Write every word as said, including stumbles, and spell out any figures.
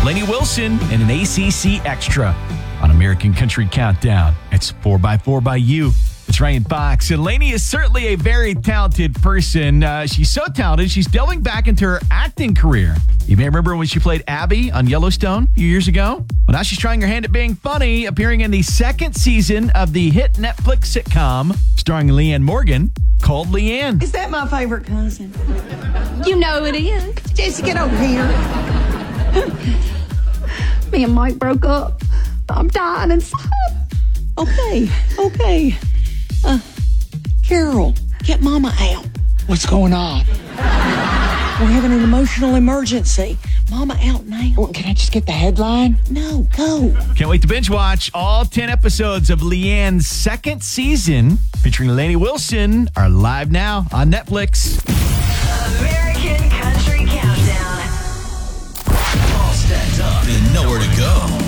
Lainey Wilson, and an A C C Extra on American Country Countdown. It's four by four by you. It's Ryan Fox, and Lainey is certainly a very talented person. Uh, she's so talented, she's delving back into her acting career. You may remember when she played Abby on Yellowstone a few years ago. Well, now she's trying her hand at being funny, appearing in the second season of the hit Netflix sitcom starring Leanne Morgan called Leanne. Is that my favorite cousin? You know it is. Jesse, get over here. Me and Mike broke up. I'm dying inside. Okay, okay. Uh, Carol, get Mama out. What's going on? We're having an emotional emergency. Mama out now. Well, can I just get the headline? No, go. Can't wait to binge watch all ten episodes of Leanne's second season featuring Lainey Wilson are live now on Netflix. American Country Countdown. All stacked up and nowhere to go.